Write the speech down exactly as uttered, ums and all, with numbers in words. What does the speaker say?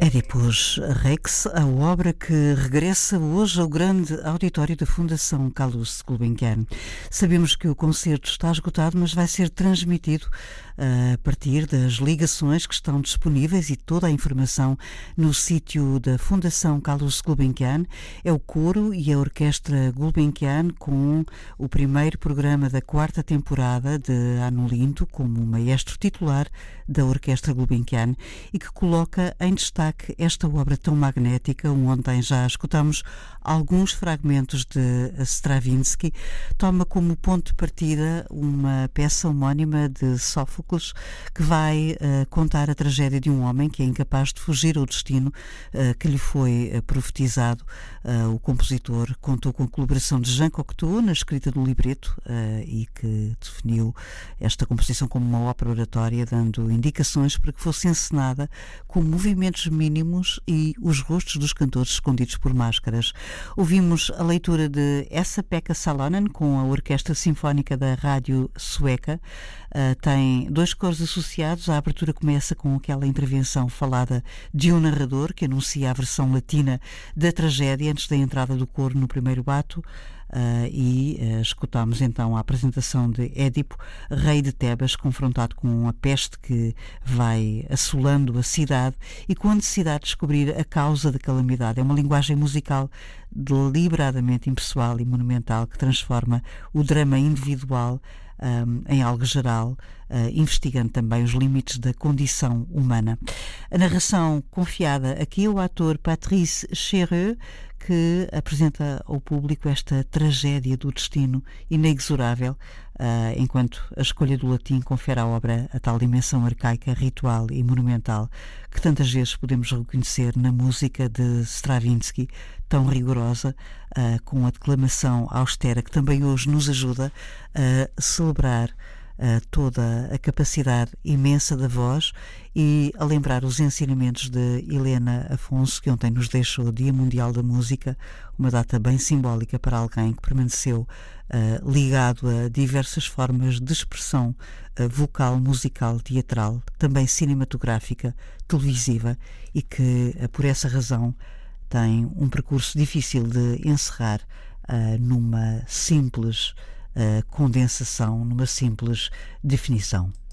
Édipus Rex, a obra que regressa hoje ao grande auditório da Fundação Calouste Gulbenkian. Sabemos que o concerto está esgotado, mas vai ser transmitido a partir das ligações que estão disponíveis e toda a informação no sítio da Fundação Calouste Gulbenkian. É o coro e a orquestra Gulbenkian com o primeiro programa da quarta temporada de Ano Lindo como maestro titular da orquestra Gulbenkian e que coloca em destaque esta obra tão magnética. Ontem já escutamos alguns fragmentos de Stravinsky. Toma como ponto de partida uma peça homónima de Sófocles que vai uh, contar a tragédia de um homem que é incapaz de fugir ao destino uh, que lhe foi uh, profetizado. Uh, o compositor contou com a colaboração de Jean Cocteau na escrita do libreto uh, e que definiu esta composição como uma ópera oratória, dando indicações para que fosse encenada com movimentos mínimos e os rostos dos cantores escondidos por máscaras. Ouvimos a leitura de Esa-Pekka Salonen com a Orquestra Sinfónica da Rádio Sueca. Uh, tem dois coros associados. A abertura começa com aquela intervenção falada de um narrador que anuncia a versão latina da tragédia antes da entrada do coro no primeiro ato. Uh, e uh, escutamos então a apresentação de Édipo, rei de Tebas, confrontado com a peste que vai assolando a cidade e com a necessidade de descobrir a causa da calamidade. É uma linguagem musical deliberadamente impessoal e monumental que transforma o drama individual Um, em algo geral, uh, investigando também os limites da condição humana. A narração confiada aqui ao ator Patrice Chereux, que apresenta ao público esta tragédia do destino inexorável, uh, enquanto a escolha do latim confere à obra a tal dimensão arcaica, ritual e monumental que tantas vezes podemos reconhecer na música de Stravinsky, tão rigorosa, uh, com a declamação austera que também hoje nos ajuda a celebrar uh, toda a capacidade imensa da voz e a lembrar os ensinamentos de Helena Afonso, que ontem nos deixou o Dia Mundial da Música, uma data bem simbólica para alguém que permaneceu uh, ligado a diversas formas de expressão uh, vocal, musical, teatral, também cinematográfica, televisiva e que, uh, por essa razão, tem um percurso difícil de encerrar uh, numa simples uh, condensação, numa simples definição.